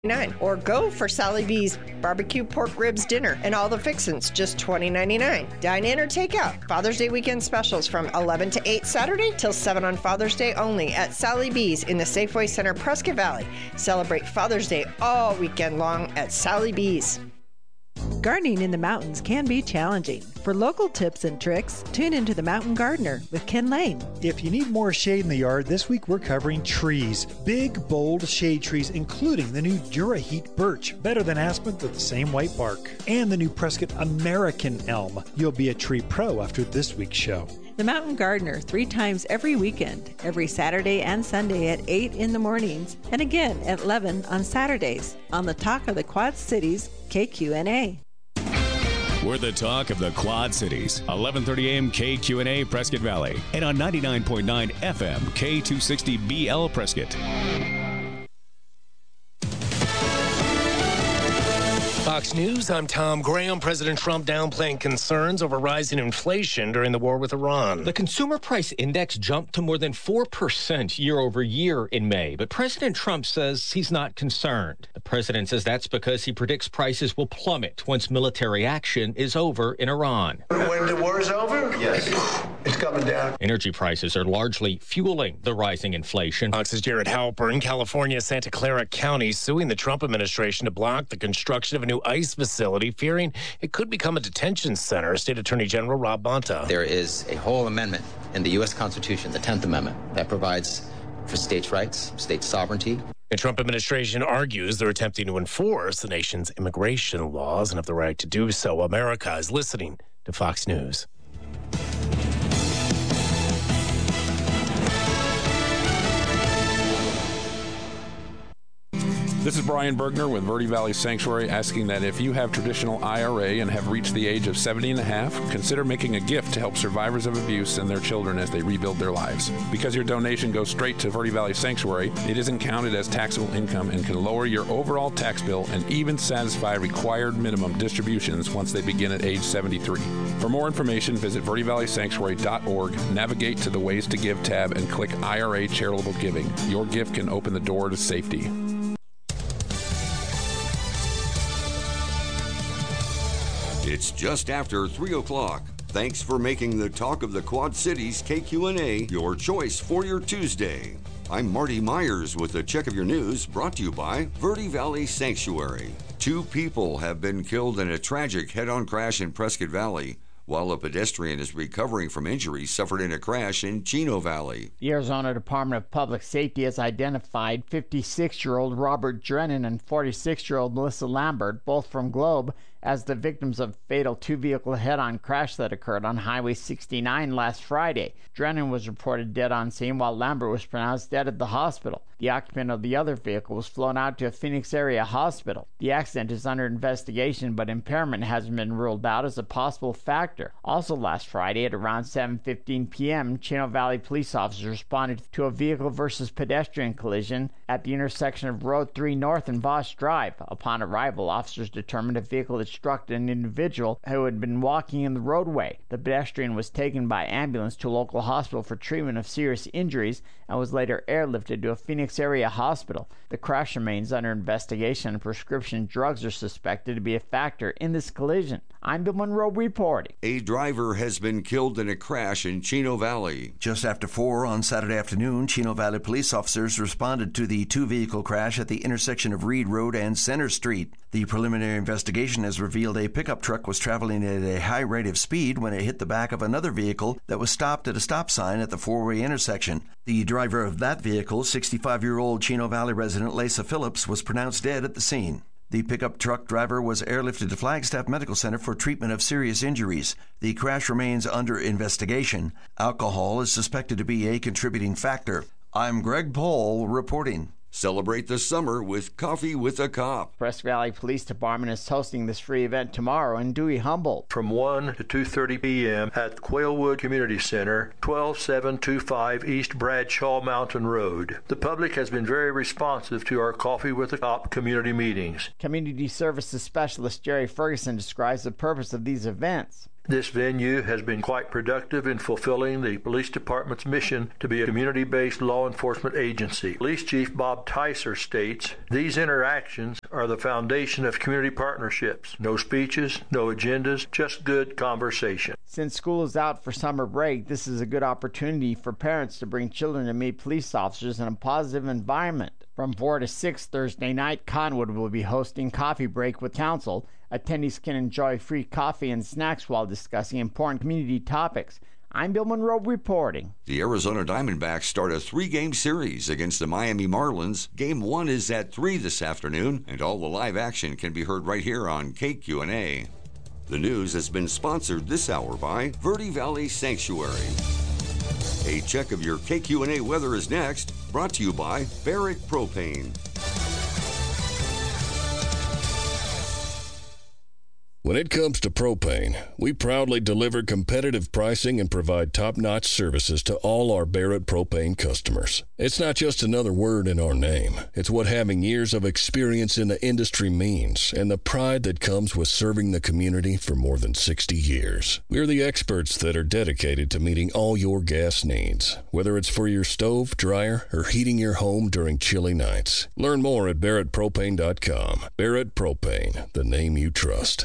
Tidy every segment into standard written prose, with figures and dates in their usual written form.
Or go for Sally B's barbecue pork ribs dinner and all the fixins, just $20.99. Dine in or take out. Father's Day weekend specials from 11 to 8 Saturday till 7 on Father's Day only at Sally B's in the Safeway Center, Prescott Valley. Celebrate Father's Day all weekend long at Sally B's. Gardening in the mountains can be challenging. For local tips and tricks, tune into The Mountain Gardener with Ken Lane. If you need more shade in the yard, this week we're covering trees. Big, bold shade trees, including the new DuraHeat birch, better than aspen with the same white bark, and the new Prescott American elm. You'll be a tree pro after this week's show. The Mountain Gardener 3 times every weekend, every Saturday and Sunday at 8 in the mornings, and again at 11 on Saturdays, on the Talk of the Quad Cities, KQNA. We're the talk of the Quad Cities. 11:30 a.m. KQNA Prescott Valley. And on 99.9 FM K260BL Prescott. Fox News, I'm Tom Graham. President Trump downplaying concerns over rising inflation during the war with Iran. The consumer price index jumped to more than 4% year over year in May, but President Trump says he's not concerned. The president says that's because he predicts prices will plummet once military action is over in Iran. When the war is over? Yes. It's coming down. Energy prices are largely fueling the rising inflation. Fox's Jared Halpern, California, Santa Clara County, suing the Trump administration to block the construction of a new ICE facility, fearing it could become a detention center. State Attorney General Rob Bonta. There is a whole amendment in the U.S. Constitution, the 10th Amendment, that provides for states' rights, state sovereignty. The Trump administration argues they're attempting to enforce the nation's immigration laws and have the right to do so. America is listening to Fox News. This is Brian Bergner with Verde Valley Sanctuary asking that if you have traditional IRA and have reached the age of 70 and a half, consider making a gift to help survivors of abuse and their children as they rebuild their lives. Because your donation goes straight to Verde Valley Sanctuary, it isn't counted as taxable income and can lower your overall tax bill and even satisfy required minimum distributions once they begin at age 73. For more information, visit verdevalleysanctuary.org, navigate to the Ways to Give tab, and click IRA Charitable Giving. Your gift can open the door to safety. It's just after 3 o'clock. Thanks for making the Talk of the Quad Cities KQNA your choice for your Tuesday. I'm Marty Myers with a check of your news brought to you by Verde Valley Sanctuary. 2 people have been killed in a tragic head-on crash in Prescott Valley, while a pedestrian is recovering from injuries suffered in a crash in Chino Valley. The Arizona Department of Public Safety has identified 56-year-old Robert Drennan and 46-year-old Melissa Lambert, both from Globe, as the victims of a fatal 2-vehicle head-on crash that occurred on Highway 69 last Friday. Drennan was reported dead on scene, while Lambert was pronounced dead at the hospital. The occupant of the other vehicle was flown out to a Phoenix area hospital. The accident is under investigation, but impairment hasn't been ruled out as a possible factor. Also last Friday at around 7:15 p.m., Chino Valley police officers responded to a vehicle versus pedestrian collision at the intersection of Road 3 North and Voss Drive. Upon arrival, officers determined a vehicle had struck an individual who had been walking in the roadway. The pedestrian was taken by ambulance to a local hospital for treatment of serious injuries and was later airlifted to a Phoenix area hospital. The crash remains under investigation, and prescription drugs are suspected to be a factor in this collision. I'm Bill Monroe reporting. A driver has been killed in a crash in Chino Valley. Just after 4 on Saturday afternoon, Chino Valley police officers responded to the 2-vehicle crash at the intersection of Reed Road and Center Street. The preliminary investigation has revealed a pickup truck was traveling at a high rate of speed when it hit the back of another vehicle that was stopped at a stop sign at the 4-way intersection. The driver of that vehicle, 65-year-old Chino Valley resident Lisa Phillips, was pronounced dead at the scene. The pickup truck driver was airlifted to Flagstaff Medical Center for treatment of serious injuries. The crash remains under investigation. Alcohol is suspected to be a contributing factor. I'm Greg Paul reporting. Celebrate the summer with Coffee with a Cop. Prescott Valley Police Department is hosting this free event tomorrow in Dewey-Humboldt. From 1 to 2:30 p.m. at Quailwood Community Center, 12725 East Bradshaw Mountain Road. The public has been very responsive to our Coffee with a Cop community meetings. Community Services Specialist Jerry Ferguson describes the purpose of these events. This venue has been quite productive in fulfilling the police department's mission to be a community-based law enforcement agency. Police Chief Bob Tyser states, "These interactions are the foundation of community partnerships. No speeches, no agendas, just good conversation." Since school is out for summer break, this is a good opportunity for parents to bring children to meet police officers in a positive environment. From 4 to 6 Thursday night, Conwood will be hosting Coffee Break with Council. Attendees can enjoy free coffee and snacks while discussing important community topics. I'm Bill Monroe reporting. The Arizona Diamondbacks start a 3-game series against the Miami Marlins. Game 1 is at 3 this afternoon, and all the live action can be heard right here on KQNA. The news has been sponsored this hour by Verde Valley Sanctuary. A check of your KQNA weather is next, brought to you by Barrett Propane. When it comes to propane, we proudly deliver competitive pricing and provide top-notch services to all our Barrett Propane customers. It's not just another word in our name. It's what having years of experience in the industry means, and the pride that comes with serving the community for more than 60 years. We're the experts that are dedicated to meeting all your gas needs, whether it's for your stove, dryer, or heating your home during chilly nights. Learn more at barrettpropane.com. Barrett Propane, the name you trust.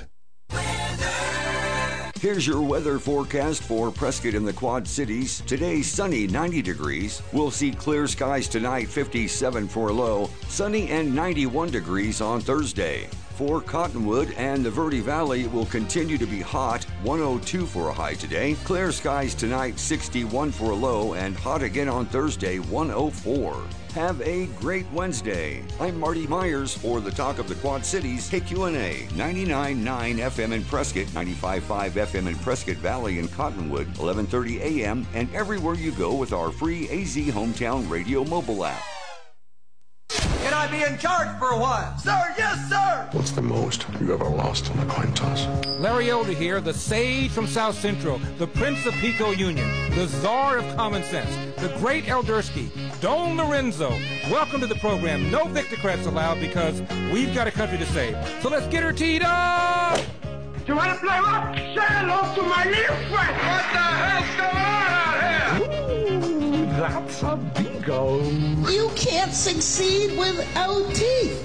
Here's your weather forecast for Prescott and the Quad Cities. Today, sunny, 90 degrees. We'll see clear skies tonight, 57 for a low. Sunny and 91 degrees on Thursday. For Cottonwood and the Verde Valley, it will continue to be hot, 102 for a high today. Clear skies tonight, 61 for a low, and hot again on Thursday, 104. Have a great Wednesday. I'm Marty Myers for the Talk of the Quad Cities, KQNA, 99.9 FM in Prescott, 95.5 FM in Prescott Valley and Cottonwood, 11:30 a.m., and everywhere you go with our free AZ Hometown Radio mobile app. Can I be in charge for a while? Sir, yes, sir! What's the most you ever lost on a coin toss? Larry Elder here, the sage from South Central, the Prince of Pico Union, the czar of common sense, the great Eldersky, Don Lorenzo. Welcome to the program. No Victocrats allowed because we've got a country to save. So let's get her teed up! You want to play what? Say hello to my little friend! What the hell's going on out here? Ooh, that's a bingo. You can't succeed without teeth.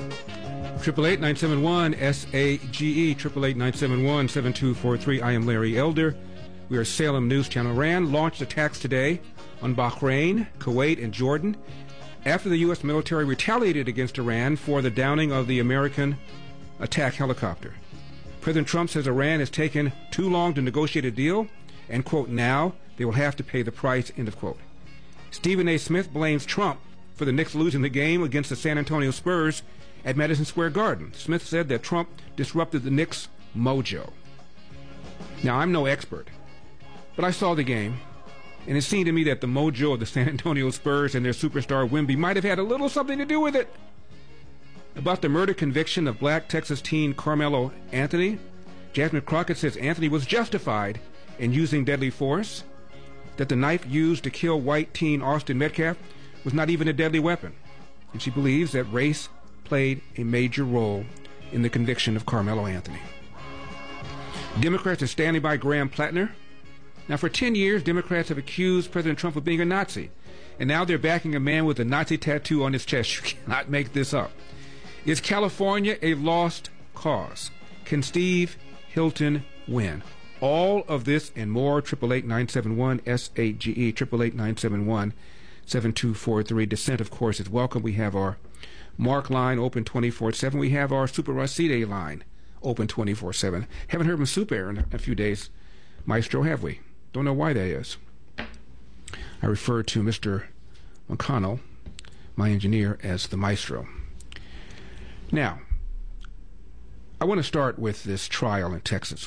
888-971-SAGE, 888-971-7243. I am Larry Elder. We are Salem News Channel. Iran launched attacks today on Bahrain, Kuwait, and Jordan after the U.S. military retaliated against Iran for the downing of the American attack helicopter. President Trump says Iran has taken too long to negotiate a deal, and, quote, now they will have to pay the price, end of quote. Stephen A. Smith blames Trump for the Knicks losing the game against the San Antonio Spurs at Madison Square Garden. Smith said that Trump disrupted the Knicks' mojo. Now, I'm no expert, but I saw the game, and it seemed to me that the mojo of the San Antonio Spurs and their superstar Wemby might have had a little something to do with it. About the murder conviction of black Texas teen Carmelo Anthony, Jasmine Crockett says Anthony was justified in using deadly force, that the knife used to kill white teen Austin Metcalf was not even a deadly weapon, and she believes that race played a major role in the conviction of Carmelo Anthony. Democrats are standing by Graham Plattner. Now, for 10 years, Democrats have accused President Trump of being a Nazi, and now they're backing a man with a Nazi tattoo on his chest. You cannot make this up. Is California a lost cause? Can Steve Hilton win? All of this and more, 888-971-SAGE, 888-971-7243. Dissent, of course, is welcome. We have our Mark line open 24/7. We have our Super Racide line open 24/7. Haven't heard from Super in a few days, Maestro, have we? Don't know why that is. I refer to Mr. McConnell, my engineer, as the Maestro. Now, I want to start with this trial in Texas.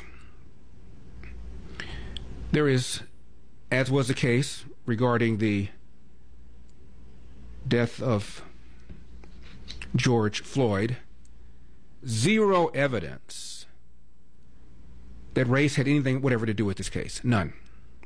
There is, as was the case regarding the death of George Floyd, zero evidence that race had anything whatever to do with this case. None.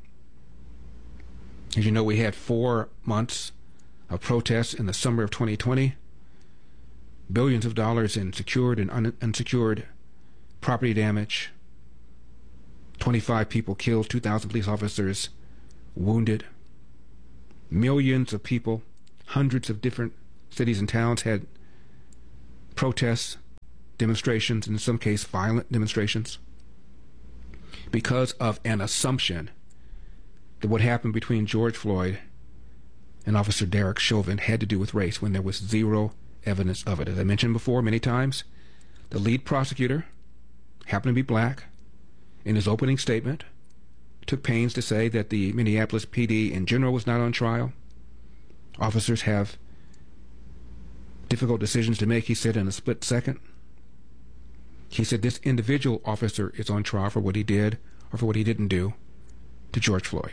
As you know, we had 4 months of protests in the summer of 2020. Billions of dollars in secured and unsecured property damage. 25 people killed, 2,000 police officers wounded. Millions of people, hundreds of different cities and towns had protests, demonstrations, and in some cases violent demonstrations, because of an assumption that what happened between George Floyd and Officer Derek Chauvin had to do with race when there was zero evidence of it. As I mentioned before many times, the lead prosecutor happened to be black. In his opening statement, took pains to say that the Minneapolis PD in general was not on trial. Officers have difficult decisions to make, he said, in a split second. He said this individual officer is on trial for what he did or for what he didn't do to George Floyd.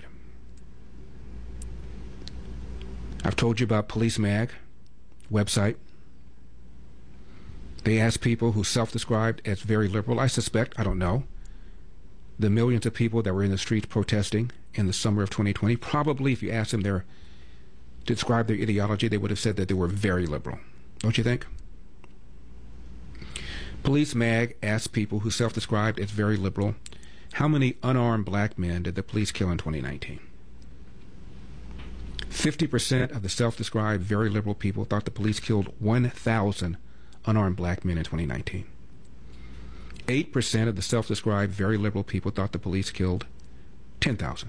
I've told you about Police Mag website. They asked people who self-described as very liberal. I suspect, I don't know, the millions of people that were in the streets protesting in the summer of 2020, probably if you asked them to describe their ideology, they would have said that they were very liberal. Don't you think? Police Mag asked people who self-described as very liberal, how many unarmed black men did the police kill in 2019? 50% of the self-described very liberal people thought the police killed 1,000 unarmed black men in 2019. 8% of the self-described very liberal people thought the police killed 10,000.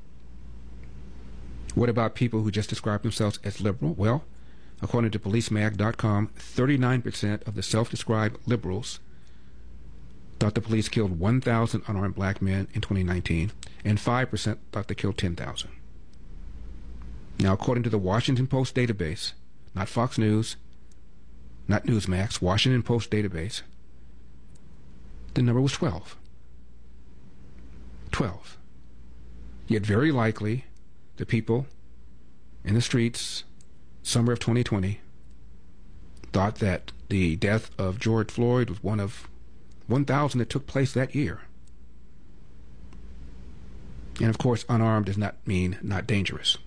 What about people who just describe themselves as liberal? Well, according to policemag.com, 39% of the self-described liberals thought the police killed 1,000 unarmed black men in 2019, and 5% thought they killed 10,000. Now, according to the Washington Post database, not Fox News, not Newsmax, Washington Post database, the number was 12. 12. Yet very likely the people in the streets summer of 2020 thought that the death of George Floyd was one of 1,000 that took place that year. And of course, unarmed does not mean not dangerous.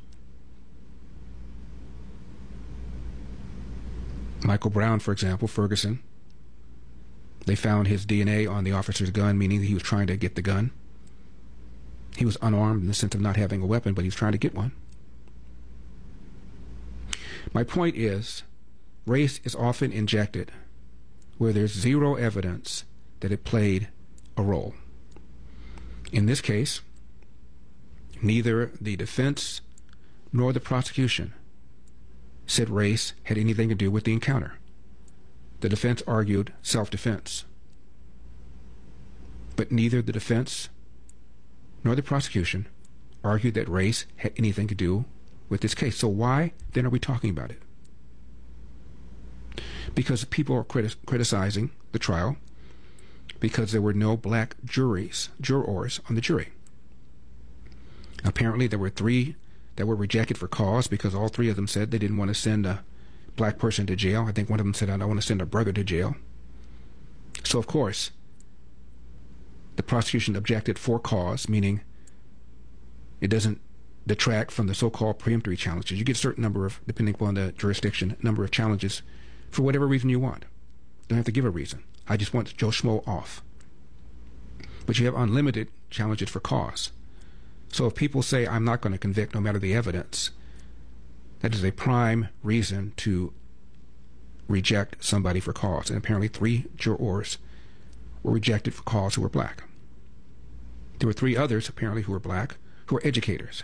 Michael Brown, for example, Ferguson, they found his DNA on the officer's gun, meaning he was trying to get the gun. He was unarmed in the sense of not having a weapon, but he was trying to get one. My point is, race is often injected where there's zero evidence that it played a role. In this case, neither the defense nor the prosecution said race had anything to do with the encounter. The defense argued self-defense. But neither the defense nor the prosecution argued that race had anything to do with this case. So why then are we talking about it? Because people are criticizing the trial because there were no black jurors on the jury. Apparently there were 3 that were rejected for cause because all 3 of them said they didn't want to send a black person to jail. I think one of them said, I don't want to send a brother to jail. So, of course, the prosecution objected for cause, meaning it doesn't detract from the so-called preemptory challenges. You get a certain number of, depending upon the jurisdiction, number of challenges for whatever reason you want. Don't have to give a reason. I just want Joe Schmo off. But you have unlimited challenges for cause. So if people say, I'm not going to convict no matter the evidence, that is a prime reason to reject somebody for cause. And apparently 3 jurors were rejected for cause who were black. There were 3 others, apparently, who were black, who were educators.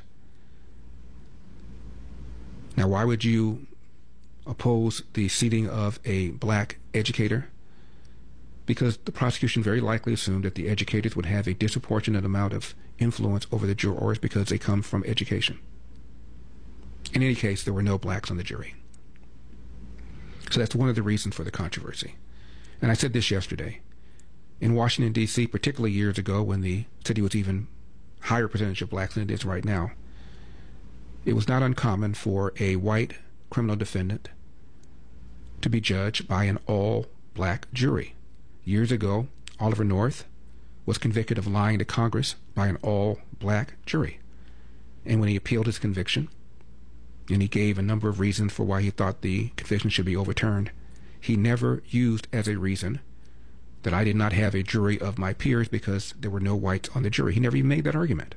Now, why would you oppose the seating of a black educator? Because the prosecution very likely assumed that the educators would have a disproportionate amount of influence over the jurors because they come from education. In any case, there were no blacks on the jury. So that's one of the reasons for the controversy. And I said this yesterday. In Washington, D.C., particularly years ago when the city was even higher percentage of blacks than it is right now, it was not uncommon for a white criminal defendant to be judged by an all-black jury. Years ago, Oliver North was convicted of lying to Congress by an all-black jury. And when he appealed his conviction, and he gave a number of reasons for why he thought the conviction should be overturned, he never used as a reason that I did not have a jury of my peers because there were no whites on the jury. He never even made that argument.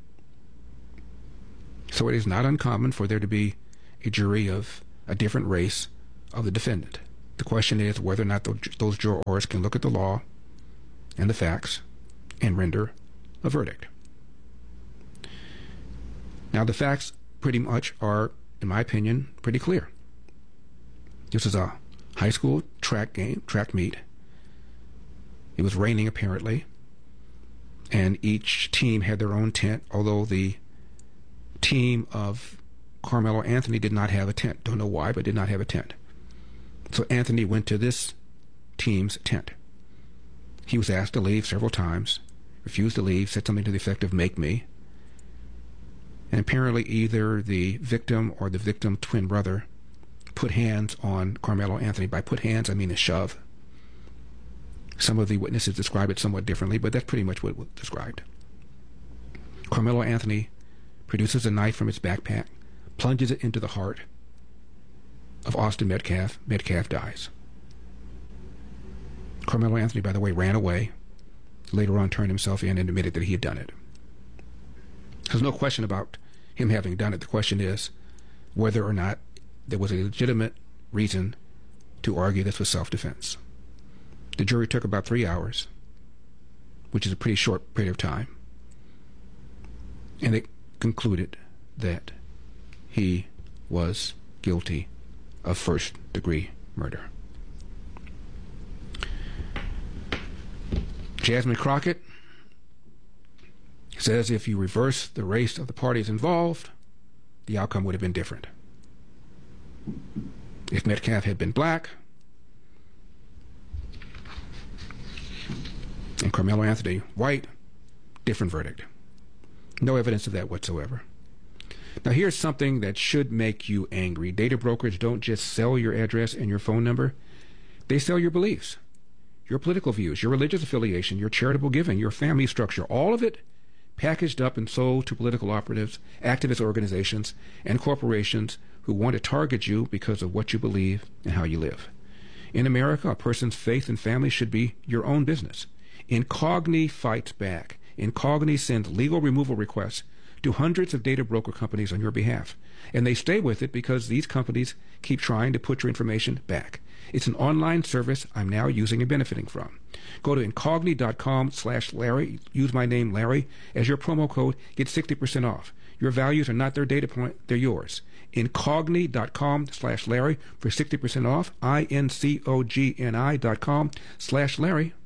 So it is not uncommon for there to be a jury of a different race of the defendant. The question is whether or not those jurors can look at the law and the facts and render a verdict. Now, the facts pretty much are, in my opinion, pretty clear. This is a high school track meet. It was raining, apparently, and each team had their own tent, although the team of Carmelo Anthony did not have a tent. Don't know why, but did not have a tent. So Anthony went to this team's tent. He was asked to leave several times, refused to leave, said something to the effect of "make me." And apparently either the victim or the victim twin brother put hands on Carmelo Anthony. By put hands, I mean a shove. Some of the witnesses describe it somewhat differently, but that's pretty much what was described. Carmelo Anthony produces a knife from his backpack, plunges it into the heart of Austin Metcalf. Metcalf dies. Carmelo Anthony, by the way, ran away, later on turned himself in and admitted that he had done it. There's no question about him having done it. The question is whether or not there was a legitimate reason to argue this was self-defense. The jury took about 3 hours, which is a pretty short period of time, and it concluded that he was guilty of first-degree murder. Jasmine Crockett says if you reverse the race of the parties involved, the outcome would have been different. If Metcalf had been black and Carmelo Anthony white, different verdict. No evidence of that whatsoever. Now here's something that should make you angry. Data brokers don't just sell your address and your phone number. They sell your beliefs, your political views, your religious affiliation, your charitable giving, your family structure, all of it packaged up and sold to political operatives, activist organizations, and corporations who want to target you because of what you believe and how you live. In America, a person's faith and family should be your own business. Incogni fights back. Incogni sends legal removal requests to hundreds of data broker companies on your behalf. And they stay with it because these companies keep trying to put your information back. It's an online service I'm now using and benefiting from. Go to incogni.com/Larry. Use my name, Larry, as your promo code. Get 60% off. Your values are not their data point, they're yours. Incogni.com/Larry for 60% off. INCOGNI.com/Larry.